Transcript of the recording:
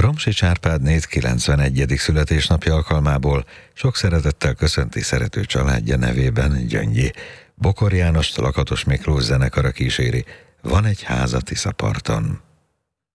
Romsics Árpádné 91. születésnapja alkalmából sok szeretettel köszönti szerető családja nevében Gyöngyi. Bokor Jánost Lakatos Miklós zenekara kíséri. Van egy ház a Tiszaparton.